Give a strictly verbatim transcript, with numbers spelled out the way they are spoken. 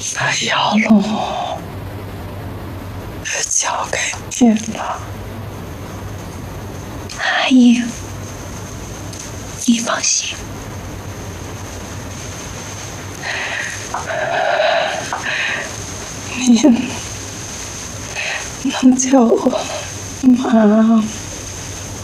把药龙就交给你了。 阿姨，你放心。 你能叫我妈吗？